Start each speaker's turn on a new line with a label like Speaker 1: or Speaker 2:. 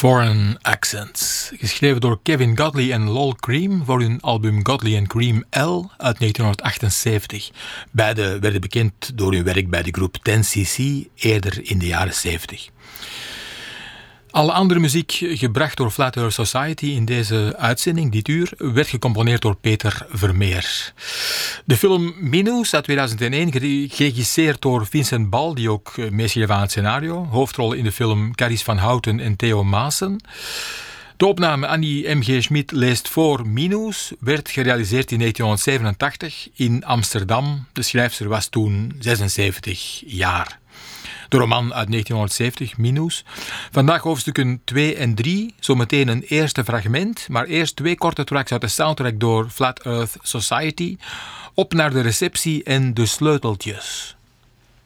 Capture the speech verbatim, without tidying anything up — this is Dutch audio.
Speaker 1: Foreign Accents, geschreven door Kevin Godley en Lol Cream voor hun album Godley and Cream L uit negentien achtenzeventig. Beide werden bekend door hun werk bij de groep tien C C eerder in de jaren zeventig. Alle andere muziek, gebracht door Flat Earth Society in deze uitzending, dit uur, werd gecomponeerd door Peter Vermeer. De film Minus uit tweeduizend één, geregisseerd door Vincent Bal, die ook meeschreef aan het scenario. Hoofdrollen in de film Carice van Houten en Theo Maassen. De opname Annie M G. Schmid leest voor Minus werd gerealiseerd in negentien in Amsterdam. De schrijfster was toen zesenzeventig jaar. De roman uit negentienhonderdzeventig, Minus. Vandaag hoofdstukken twee en drie, zometeen een eerste fragment, maar eerst twee korte tracks uit de soundtrack door Flat Earth Society. Op naar de receptie en de sleuteltjes.